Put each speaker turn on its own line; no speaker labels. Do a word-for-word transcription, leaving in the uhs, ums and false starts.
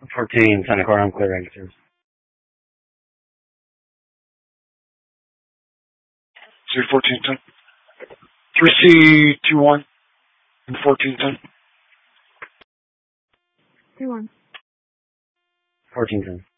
fourteen, Santa Clara, I'm clear answers.
Say fourteen ten. three C two one and fourteen ten.
two one.
fourteen ten.